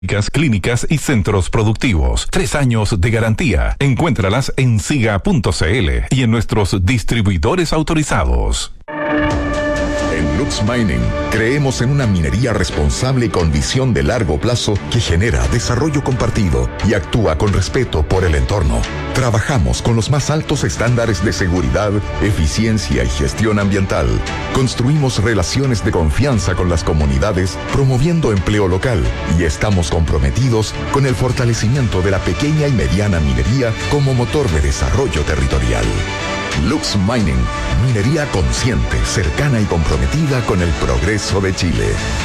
Clínicas y centros productivos. 3 años de garantía. Encuéntralas en siga.cl y en nuestros distribuidores autorizados. En Lux Mining creemos en una minería responsable con visión de largo plazo que genera desarrollo compartido y actúa con respeto por el entorno. Trabajamos con los más altos estándares de seguridad, eficiencia y gestión ambiental. Construimos relaciones de confianza con las comunidades, promoviendo empleo local, y estamos comprometidos con el fortalecimiento de la pequeña y mediana minería como motor de desarrollo territorial. Lux Mining, minería consciente, cercana y comprometida con el progreso de Chile.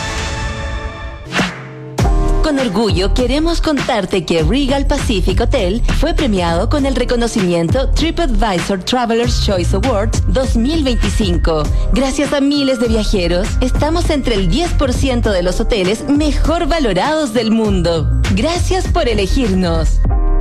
Con orgullo queremos contarte que Regal Pacific Hotel fue premiado con el reconocimiento TripAdvisor Traveler's Choice Awards 2025. Gracias a miles de viajeros, estamos entre el 10% de los hoteles mejor valorados del mundo. Gracias por elegirnos.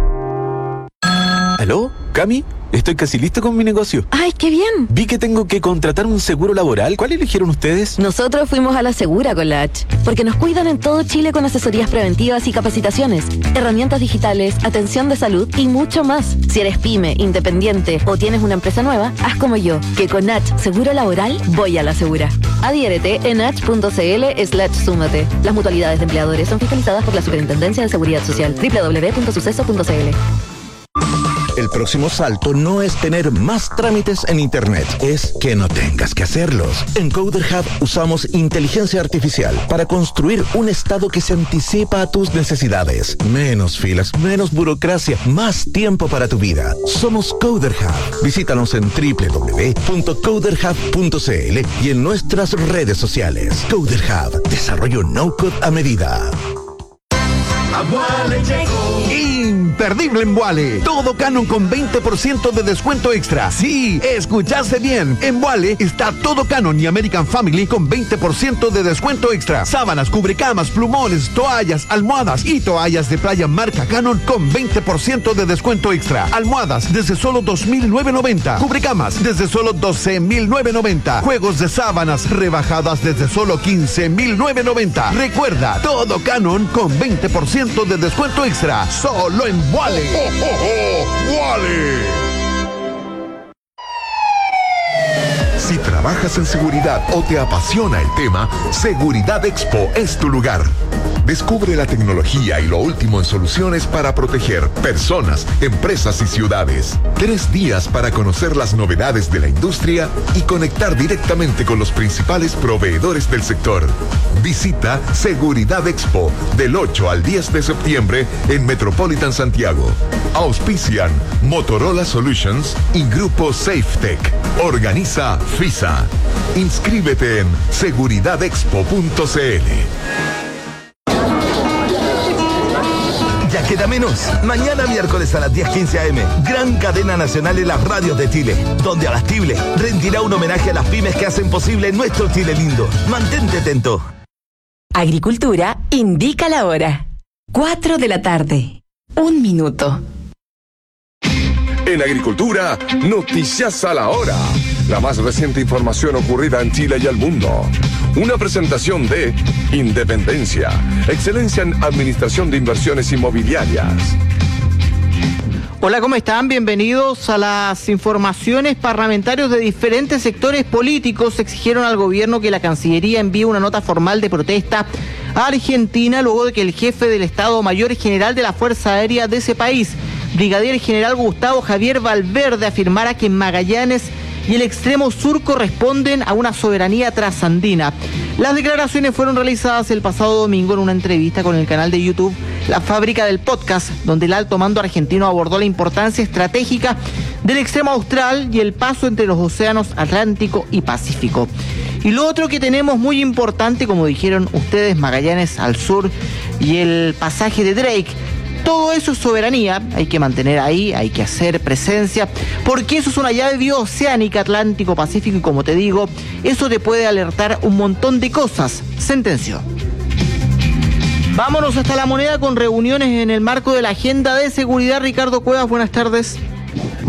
¿Aló? ¿Cami? Estoy casi listo con mi negocio. ¡Ay, qué bien! Vi que tengo que contratar un seguro laboral. ¿Cuál eligieron ustedes? Nosotros fuimos a la Segura con la H, porque nos cuidan en todo Chile con asesorías preventivas y capacitaciones, herramientas digitales, atención de salud y mucho más. Si eres pyme, independiente o tienes una empresa nueva, haz como yo, que con H Seguro Laboral voy a la Segura. Adhiérete en h.cl/súmate. Las mutualidades de empleadores son fiscalizadas por la Superintendencia de Seguridad Social. www.suceso.cl. El próximo salto no es tener más trámites en Internet, es que no tengas que hacerlos. En Coder Hub usamos inteligencia artificial para construir un estado que se anticipa a tus necesidades. Menos filas, menos burocracia, más tiempo para tu vida. Somos Coder Hub. Visítanos en www.coderhub.cl y en nuestras redes sociales. Coder Hub, desarrollo no-code a medida. Abuale llegó. Imperdible en Vuale. Todo Canon con 20% de descuento extra. Sí, escuchaste bien. En Vuale está todo Canon y American Family con 20% de descuento extra. Sábanas, cubrecamas, plumones, toallas, almohadas y toallas de playa marca Canon con 20% de descuento extra. Almohadas desde solo $2,990. Cubrecamas desde solo $12,990. Juegos de sábanas rebajadas desde solo $15,990. Recuerda, todo Canon con 20% de descuento extra. Solo en Vuale. ¡Vuale! Si trabajas en seguridad o te apasiona el tema, Seguridad Expo es tu lugar. Descubre la tecnología y lo último en soluciones para proteger personas, empresas y ciudades. 3 días para conocer las novedades de la industria y conectar directamente con los principales proveedores del sector. Visita Seguridad Expo del 8 al 10 de septiembre en Metropolitan Santiago. Auspician Motorola Solutions y Grupo SafeTech. Organiza FISA. Inscríbete en seguridadexpo.cl. Ya queda menos. Mañana miércoles a las 10:15 a.m. Gran cadena nacional en las radios de Chile, donde Abastible rendirá un homenaje a las pymes que hacen posible nuestro Chile lindo. Mantente atento. Agricultura indica la hora. 4 de la tarde. 1 minuto. En Agricultura, noticias a la hora. La más reciente información ocurrida en Chile y el mundo. Una presentación de Independencia, excelencia en administración de inversiones inmobiliarias. Hola, ¿cómo están? Bienvenidos a las informaciones. Parlamentarios de diferentes sectores políticos exigieron al gobierno que la Cancillería envíe una nota formal de protesta a Argentina luego de que el jefe del Estado Mayor General de la Fuerza Aérea de ese país, Brigadier General Gustavo Javier Valverde, afirmara que Magallanes y el extremo sur corresponden a una soberanía trasandina. Las declaraciones fueron realizadas el pasado domingo en una entrevista con el canal de YouTube La Fábrica del Podcast, donde el alto mando argentino abordó la importancia estratégica del extremo austral y el paso entre los océanos Atlántico y Pacífico. Y lo otro que tenemos muy importante, como dijeron ustedes, Magallanes al sur y el pasaje de Drake. Todo eso es soberanía, hay que mantener ahí, hay que hacer presencia, porque eso es una llave bioceánica, Atlántico, Pacífico, y como te digo, eso te puede alertar un montón de cosas, sentenció. Vámonos hasta La Moneda con reuniones en el marco de la agenda de seguridad. Ricardo Cuevas, buenas tardes.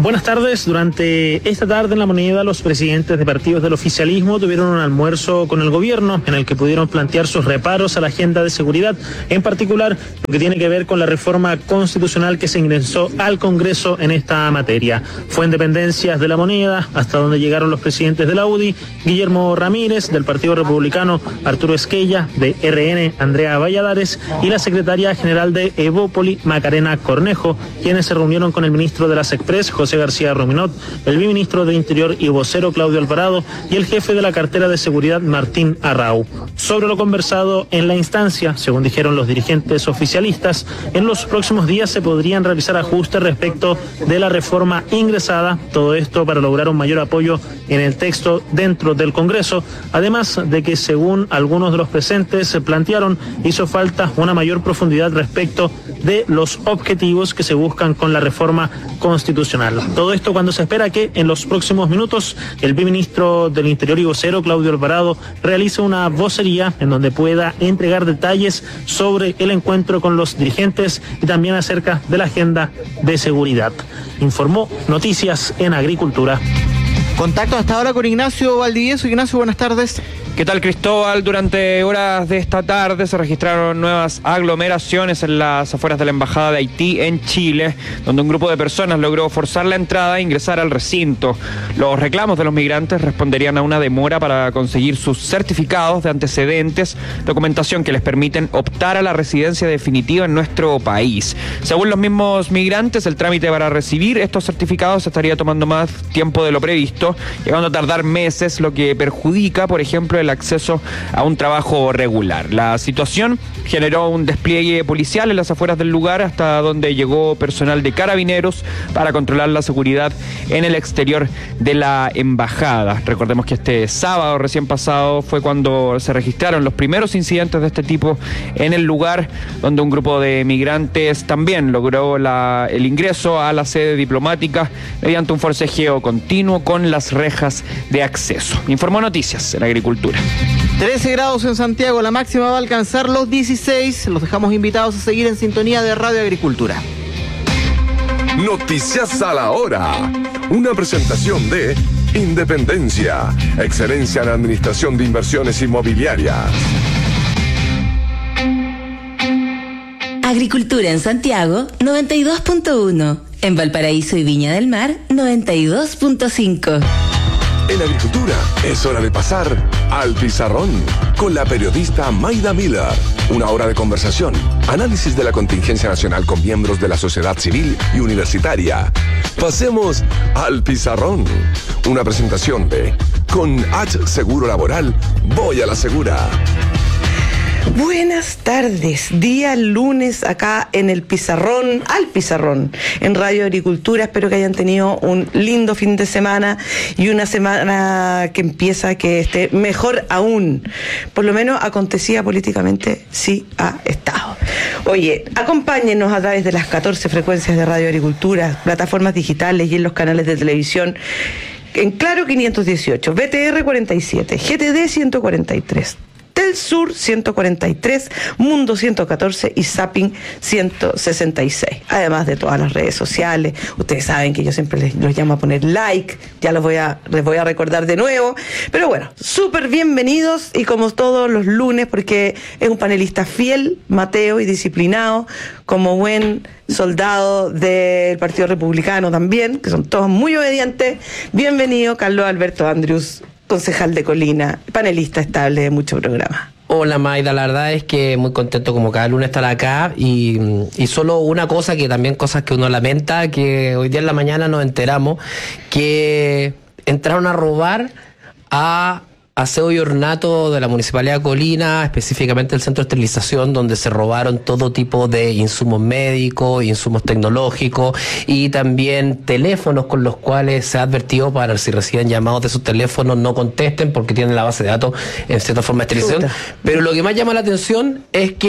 Buenas tardes. Durante esta tarde en La Moneda, los presidentes de partidos del oficialismo tuvieron un almuerzo con el gobierno en el que pudieron plantear sus reparos a la agenda de seguridad, en particular lo que tiene que ver con la reforma constitucional que se ingresó al Congreso en esta materia. Fue en dependencias de La Moneda hasta donde llegaron los presidentes de la UDI, Guillermo Ramírez, del Partido Republicano, Arturo Esquella, de RN, Andrea Valladares, y la secretaria general de Evópoli, Macarena Cornejo, quienes se reunieron con el ministro de las Express, José García Rominot, el viceministro de Interior y vocero Claudio Alvarado y el jefe de la cartera de seguridad Martín Arrau. Sobre lo conversado en la instancia, según dijeron los dirigentes oficialistas, en los próximos días se podrían realizar ajustes respecto de la reforma ingresada, todo esto para lograr un mayor apoyo en el texto dentro del Congreso, además de que según algunos de los presentes se plantearon, hizo falta una mayor profundidad respecto de los objetivos que se buscan con la reforma constitucional. Todo esto cuando se espera que en los próximos minutos el viceministro del Interior y vocero, Claudio Alvarado, realice una vocería en donde pueda entregar detalles sobre el encuentro con los dirigentes y también acerca de la agenda de seguridad. Informó Noticias en Agricultura. Contacto hasta ahora con Ignacio Valdivieso. Ignacio, buenas tardes. ¿Qué tal, Cristóbal? Durante horas de esta tarde se registraron nuevas aglomeraciones en las afueras de la Embajada de Haití en Chile, donde un grupo de personas logró forzar la entrada e ingresar al recinto. Los reclamos de los migrantes responderían a una demora para conseguir sus certificados de antecedentes, documentación que les permiten optar a la residencia definitiva en nuestro país. Según los mismos migrantes, el trámite para recibir estos certificados estaría tomando más tiempo de lo previsto, llegando a tardar meses, lo que perjudica, por ejemplo, el acceso a un trabajo regular. La situación generó un despliegue policial en las afueras del lugar, hasta donde llegó personal de Carabineros para controlar la seguridad en el exterior de la embajada. Recordemos que este sábado recién pasado fue cuando se registraron los primeros incidentes de este tipo en el lugar, donde un grupo de migrantes también logró el ingreso a la sede diplomática mediante un forcejeo continuo con las rejas de acceso. Informó Noticias en Agricultura. 13 grados en Santiago, la máxima va a alcanzar los 16. Los dejamos invitados a seguir en sintonía de Radio Agricultura. Noticias a la hora. Una presentación de Independencia, excelencia en administración de inversiones inmobiliarias. Agricultura en Santiago, 92.1. En Valparaíso y Viña del Mar, 92.5. En Agricultura es hora de pasar al pizarrón con la periodista Mayda Miller. Una hora de conversación, análisis de la contingencia nacional con miembros de la sociedad civil y universitaria. Pasemos al pizarrón. Una presentación de Con H Seguro Laboral, voy a la segura. Buenas tardes, día lunes acá en el Pizarrón, al Pizarrón, en Radio Agricultura. Espero que hayan tenido un lindo fin de semana y una semana que empieza que esté mejor aún. Por lo menos acontecida políticamente sí ha estado. Oye, acompáñenos a través de las 14 frecuencias de Radio Agricultura, plataformas digitales y en los canales de televisión. En Claro 518, BTR 47, GTD 143. Telsur 143, Mundo 114 y Zapping 166. Además de todas las redes sociales. Ustedes saben que yo siempre los llamo a poner like. Ya les voy a recordar de nuevo. Pero bueno, súper bienvenidos y como todos los lunes, porque es un panelista fiel, Mateo, y disciplinado, como buen soldado del Partido Republicano también, que son todos muy obedientes. Bienvenido, Carlos Alberto Andrews, concejal de Colina, panelista estable de mucho programa. Hola Mayda, la verdad es que muy contento como cada lunes estar acá y solo una cosa, que también cosas que uno lamenta, que hoy día en la mañana nos enteramos que entraron a robar a Aseo y Ornato de la Municipalidad de Colina, específicamente el centro de esterilización, donde se robaron todo tipo de insumos médicos, insumos tecnológicos y también teléfonos con los cuales se ha advertido para si reciben llamados de sus teléfonos no contesten porque tienen la base de datos en cierta forma de esterilización. Pero lo que más llama la atención es que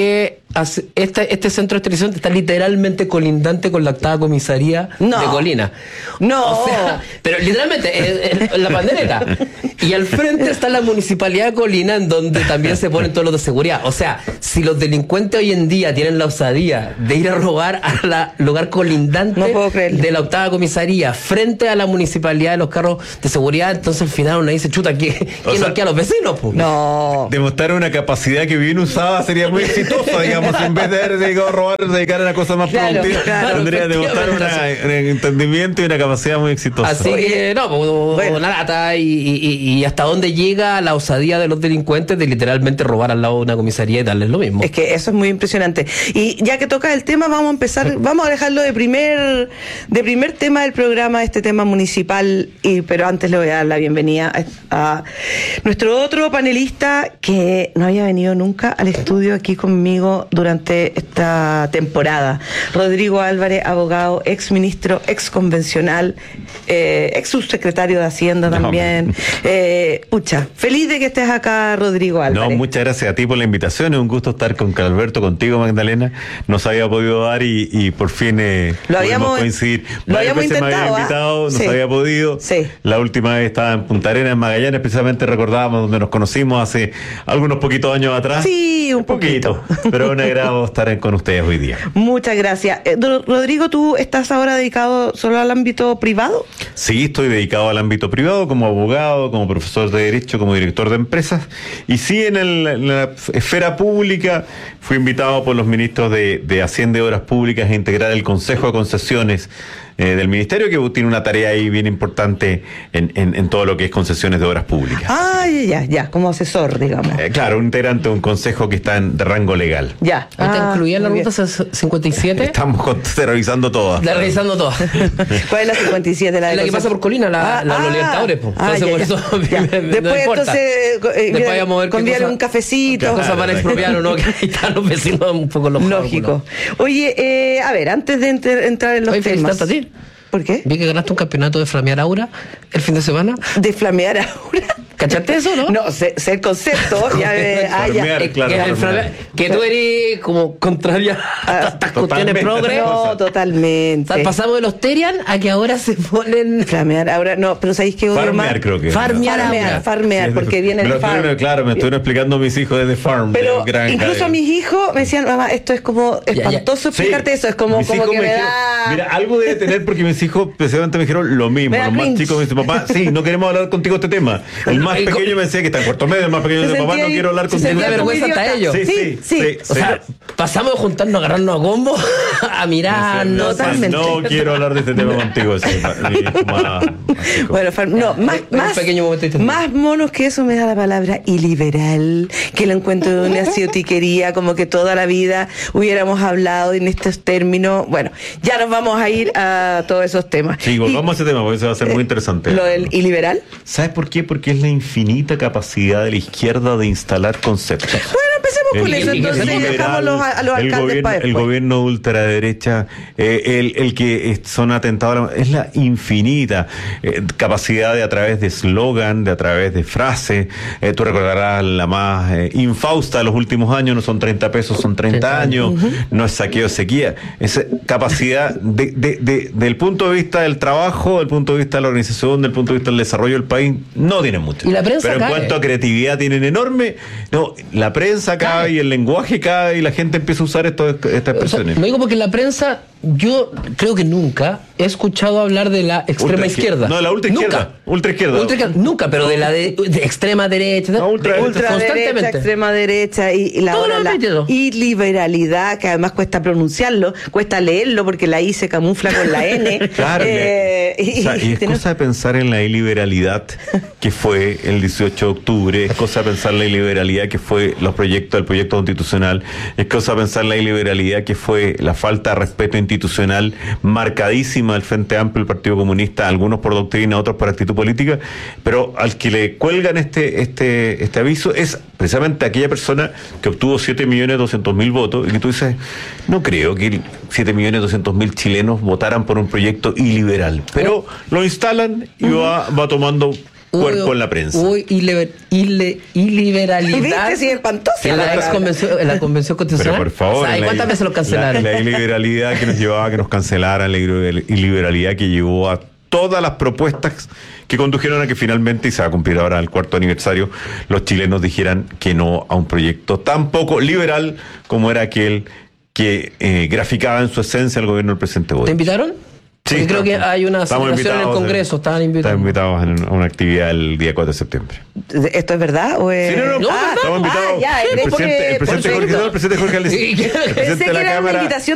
este centro de esterilización está literalmente colindante con la octava comisaría de Colina. No. O sea, pero literalmente, en la pandereta. Y al frente está la municipalidad de Colina, en donde también se ponen todos los de seguridad. O sea, si los delincuentes hoy en día tienen la osadía de ir a robar al lugar colindante de la octava comisaría, frente a la municipalidad de los carros de seguridad, entonces al final uno dice, chuta, ¿quién nos queda a los vecinos? Pues? No. Demostrar una capacidad que bien usada sería muy exitosa, digamos. En vez de haber dedicado a robar, dedicar a una cosa más productiva, tendría que demostrar un entendimiento y una capacidad muy exitosa. Así que, una lata y hasta dónde llega la osadía de los delincuentes de literalmente robar al lado de una comisaría y darles lo mismo. Es que eso es muy impresionante. Y ya que toca el tema, vamos a empezar, vamos a dejarlo de primer tema del programa, este tema municipal, pero antes le voy a dar la bienvenida a nuestro otro panelista que no había venido nunca al estudio aquí conmigo durante esta temporada. Rodrigo Álvarez, abogado, ex ministro, ex convencional, ex subsecretario de Hacienda también. Feliz de que estés acá, Rodrigo Álvarez. No, muchas gracias a ti por la invitación. Es un gusto estar con Alberto, contigo, Magdalena. No se había podido dar y por fin pudimos coincidir. Lo habíamos intentado. Me había invitado, no se había podido. Sí. La última vez estaba en Punta Arenas, en Magallanes, precisamente recordábamos donde nos conocimos hace algunos poquitos años atrás. Sí, un poquito. Pero un agrado estar con ustedes hoy día. Muchas gracias. Rodrigo, ¿tú estás ahora dedicado solo al ámbito privado? Sí, estoy dedicado al ámbito privado como abogado, como profesor de Derecho, como director de empresas. Y sí, en la esfera pública fui invitado por los ministros de Hacienda y Obras Públicas a integrar el Consejo de Concesiones del Ministerio, que tiene una tarea ahí bien importante en todo lo que es concesiones de obras públicas. Ah, ya, como asesor, digamos. Claro, un integrante de un consejo que está de rango legal. Ya. ¿Está incluida en la ruta 57? Estamos revisando todas. Revisando todas. ¿Cuál es la 57? La que pasa por Colina, los Libertadores. Entonces, por eso después, después vamos a ver conviene un cafecito. Cosas para expropiar o no, que ahí están los vecinos un poco los lógico. Oye, a ver, antes de entrar en los temas. A ti. ¿Por qué? Vi que ganaste un campeonato de flamear aura el fin de semana. ¿De flamear aura? ¿Cachaste eso, no? No, sé el concepto. Que tú eres como contraria a estas cuestiones progres. No, totalmente. O sea, pasamos de los Terian a que ahora se ponen... Flamear aura, no, pero ¿sabéis qué odio más? Creo que Farmear, porque viene el farm. Claro, me estuvieron explicando mis hijos desde farm. Pero incluso a mis hijos me decían, mamá, esto es como espantoso explicarte eso, es como que me da... Mira, algo debe tener porque mis hijos precisamente me dijeron lo mismo. Los más chicos me dicen, papá, sí, no queremos hablar contigo de este tema. El más pequeño me decía que está en cuarto medio, el más pequeño dice, papá, no quiero hablar contigo. Se da vergüenza hasta ellos. Sí. O sea, pasamos de juntarnos, agarrarnos a combo, a mirarnos. Totalmente. No quiero hablar de este tema contigo. Bueno, más monos que eso me da la palabra iliberal, que lo encuentro de una ciotiquería, como que toda la vida hubiéramos hablado en estos términos. Bueno, ya nos vamos a ir a todos esos temas. Sí, volvamos a ese tema, porque eso va a ser muy interesante. ¿Lo del iliberal? ¿Sabes por qué? Porque es la infinita capacidad de la izquierda de instalar conceptos. Bueno, empecemos con eso, entonces dejamos a los alcaldes para después. El gobierno ultraderecha, el que son atentados, es la infinita capacidad de a través de eslogan, de a través de frases. Tú recordarás la más infausta de los últimos años, no son 30 pesos, son 30 años, no es saqueo, sequía. Esa capacidad del punto de vista del trabajo, del punto de vista de la organización, del punto de vista del desarrollo del país, no tienen mucho. ¿Y la prensa pero en cuanto a creatividad tienen enorme. No, la prensa cae y el lenguaje cae y la gente empieza a usar estas expresiones. O sea, lo digo porque en la prensa yo creo que nunca he escuchado hablar de la extrema izquierda. No, de la ultra izquierda. Ultra izquierda. Nunca, pero de la de extrema derecha. No, ultra derecha, extrema derecha y la liberalidad, que además cuesta pronunciarlo, cuesta leerlo porque la I se camufla con la N. Claro. Y es cosa de pensar en la iliberalidad que fue el 18 de octubre, es cosa de pensar en la iliberalidad que fue el proyecto constitucional, es cosa de pensar en la iliberalidad que fue la falta de respeto institucional marcadísima del Frente Amplio, el Partido Comunista, algunos por doctrina, otros por actitud política, pero al que le cuelgan este aviso es precisamente aquella persona que obtuvo 7.200.000 votos y que tú dices, no creo que 7.200.000 chilenos votaran por un proyecto iliberal, pero lo instalan y va tomando cuerpo en la prensa. Iliberalidad. ¿Viste? Sí, espantoso. En la convención constitucional. Pero por favor, ¿cuántas veces lo cancelaron? La iliberalidad que nos llevaba a que nos cancelaran, la iliberalidad que llevó a todas las propuestas que condujeron a que finalmente, y se va a cumplir ahora el 4º aniversario, los chilenos dijeran que no a un proyecto tan poco liberal como era aquel que graficaba en su esencia el gobierno del presidente Boric. ¿Te invitaron? Sí, porque creo que hay una celebración en el Congreso, estaban invitados. Estamos invitados a una actividad el día 4 de septiembre. ¿Esto es verdad? ¿O es... Sí, no, estamos invitados. Ya, el presidente Jorge Aldez, el presidente de la Cámara. Pensé que era una invitación